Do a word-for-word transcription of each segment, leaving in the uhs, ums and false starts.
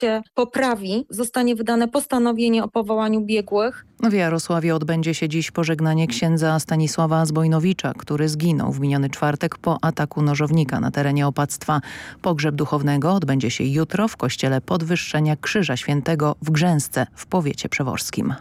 się poprawi, zostanie wydane postanowienie o powołaniu biegłych. W Jarosławie odbędzie się dziś pożegnanie księdza Stanisława Zbojnowicza, który zginął w miniony czwartek po ataku nożownika na terenie opactwa. Pogrzeb duchownego odbędzie się jutro w kościele Podwyższenia Krzyża Świętego w Grzęsce w powiecie przeworskim.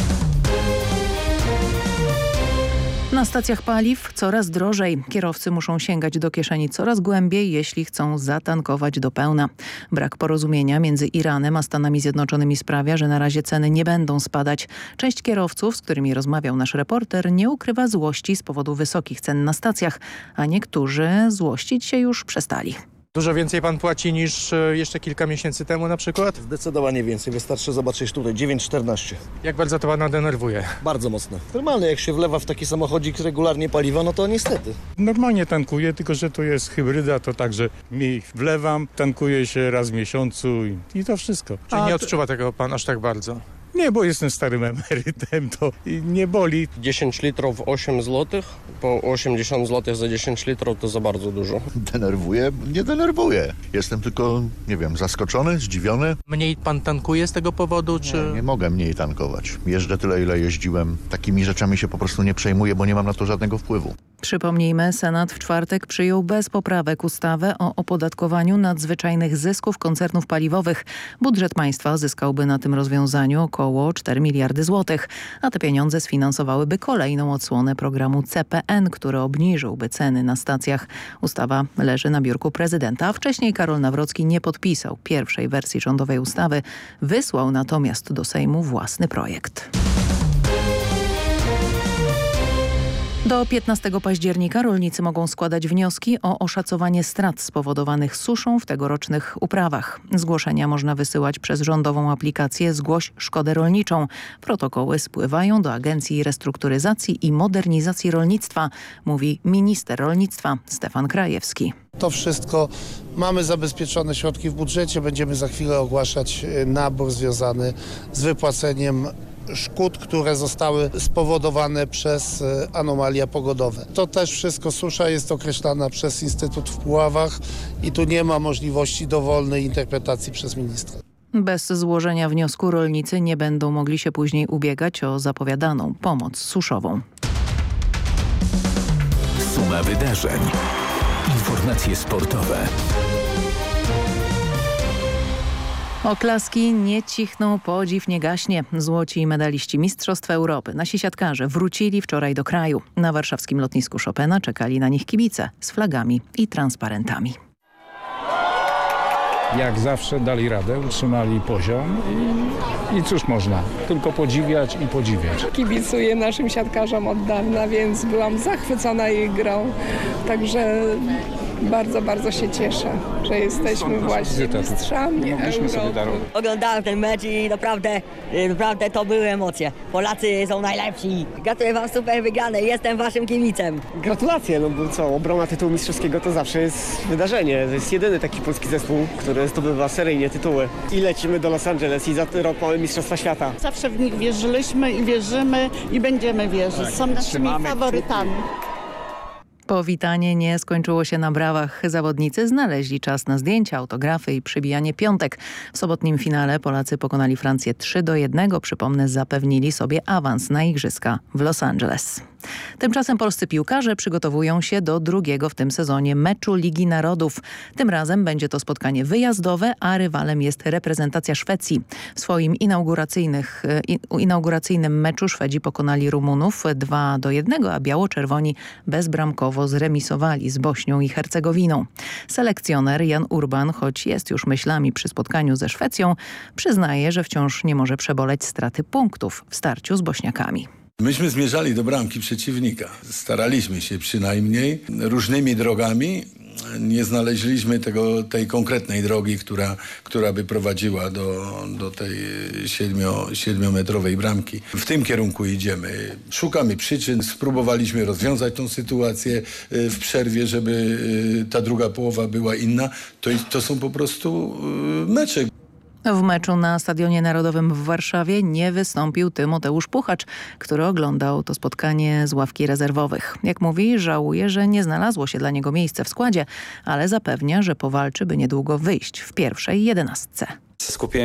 Na stacjach paliw coraz drożej. Kierowcy muszą sięgać do kieszeni coraz głębiej, jeśli chcą zatankować do pełna. Brak porozumienia między Iranem a Stanami Zjednoczonymi sprawia, że na razie ceny nie będą spadać. Część kierowców, z którymi rozmawiał nasz reporter, nie ukrywa złości z powodu wysokich cen na stacjach, a niektórzy złościć się już przestali. Dużo więcej pan płaci niż jeszcze kilka miesięcy temu na przykład? Zdecydowanie więcej. Wystarczy zobaczyć tutaj dziewięć czternaście. Jak bardzo to pana denerwuje? Bardzo mocno. Normalnie jak się wlewa w taki samochodzik regularnie paliwo, no to niestety. Normalnie tankuję, tylko że to jest hybryda, to także mi wlewam, tankuję się raz w miesiącu i, i to wszystko. Czyli A nie to- odczuwa tego pan aż tak bardzo? Nie, bo jestem starym emerytem, to nie boli. dziesięć litrów osiem złotych, po osiemdziesiąt złotych za dziesięć litrów to za bardzo dużo. Denerwuję? Nie denerwuję. Jestem tylko, nie wiem, zaskoczony, zdziwiony. Mniej pan tankuje z tego powodu, czy... Nie, nie mogę mniej tankować. Jeżdżę tyle, ile jeździłem. Takimi rzeczami się po prostu nie przejmuję, bo nie mam na to żadnego wpływu. Przypomnijmy, Senat w czwartek przyjął bez poprawek ustawę o opodatkowaniu nadzwyczajnych zysków koncernów paliwowych. Budżet państwa zyskałby na tym rozwiązaniu około cztery miliardy złotych, a te pieniądze sfinansowałyby kolejną odsłonę programu C P N, który obniżyłby ceny na stacjach. Ustawa leży na biurku prezydenta, a wcześniej Karol Nawrocki nie podpisał pierwszej wersji rządowej ustawy. Wysłał natomiast do Sejmu własny projekt. Do piętnastego października rolnicy mogą składać wnioski o oszacowanie strat spowodowanych suszą w tegorocznych uprawach. Zgłoszenia można wysyłać przez rządową aplikację Zgłoś szkodę rolniczą. Protokoły spływają do Agencji Restrukturyzacji i Modernizacji Rolnictwa, mówi minister rolnictwa Stefan Krajewski. To wszystko mamy zabezpieczone środki w budżecie. Będziemy za chwilę ogłaszać nabór związany z wypłaceniem szkód, które zostały spowodowane przez anomalia pogodowe. To też wszystko susza jest określana przez Instytut w Puławach i tu nie ma możliwości dowolnej interpretacji przez ministra. Bez złożenia wniosku rolnicy nie będą mogli się później ubiegać o zapowiadaną pomoc suszową. Suma wydarzeń. Informacje sportowe. Oklaski nie cichną, podziw nie gaśnie. Złoci medaliści Mistrzostw Europy, nasi siatkarze wrócili wczoraj do kraju. Na warszawskim lotnisku Chopina czekali na nich kibice z flagami i transparentami. Jak zawsze dali radę, utrzymali poziom i, i cóż można, tylko podziwiać i podziwiać. Kibicuję naszym siatkarzom od dawna, więc byłam zachwycona ich grą, także bardzo, bardzo się cieszę, że jesteśmy właśnie mistrzami Europy. Oglądałem ten mecz i naprawdę, naprawdę to były emocje. Polacy są najlepsi. Gratuluję wam super wygranej, jestem waszym kibicem. Gratulacje, no bo co, obrona tytułu mistrzowskiego to zawsze jest wydarzenie. To jest jedyny taki polski zespół, który zdobywa seryjnie tytuły. I lecimy do Los Angeles i za rok mamy Mistrzostwa Świata. Zawsze w nich wierzyliśmy i wierzymy i będziemy wierzyć. Są naszymi faworytami. Powitanie nie skończyło się na brawach. Zawodnicy znaleźli czas na zdjęcia, autografy i przybijanie piątek. W sobotnim finale Polacy pokonali Francję trzy do jednego. Przypomnę, zapewnili sobie awans na igrzyska w Los Angeles. Tymczasem polscy piłkarze przygotowują się do drugiego w tym sezonie meczu Ligi Narodów. Tym razem będzie to spotkanie wyjazdowe, a rywalem jest reprezentacja Szwecji. W swoim inauguracyjnych, inauguracyjnym meczu Szwedzi pokonali Rumunów dwa do jednego, a biało-czerwoni bezbramkowo zremisowali z Bośnią i Hercegowiną. Selekcjoner Jan Urban, choć jest już myślami przy spotkaniu ze Szwecją, przyznaje, że wciąż nie może przeboleć straty punktów w starciu z Bośniakami. Myśmy zmierzali do bramki przeciwnika. Staraliśmy się przynajmniej różnymi drogami. Nie znaleźliśmy tego, tej konkretnej drogi, która, która by prowadziła do, do tej siedmio, siedmiometrowej bramki. W tym kierunku idziemy. Szukamy przyczyn. Spróbowaliśmy rozwiązać tą sytuację w przerwie, żeby ta druga połowa była inna. To, to są po prostu mecze. W meczu na Stadionie Narodowym w Warszawie nie wystąpił Tymoteusz Puchacz, który oglądał to spotkanie z ławki rezerwowych. Jak mówi, żałuje, że nie znalazło się dla niego miejsce w składzie, ale zapewnia, że powalczy, by niedługo wyjść w pierwszej jedenastce. Skupiłem